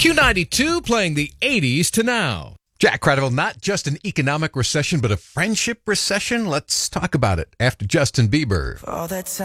Q92 playing the 80s to now. Jack Credible, not just an economic recession, but a friendship recession? Let's talk about it after Justin Bieber. All that time.